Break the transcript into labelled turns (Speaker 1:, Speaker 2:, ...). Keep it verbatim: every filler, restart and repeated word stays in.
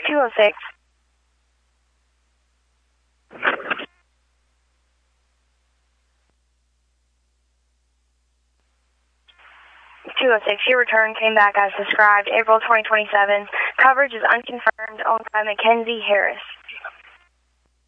Speaker 1: two oh six. two oh six, your return came back as described, April twenty twenty-seven. Coverage is unconfirmed, owned by Mackenzie Harris.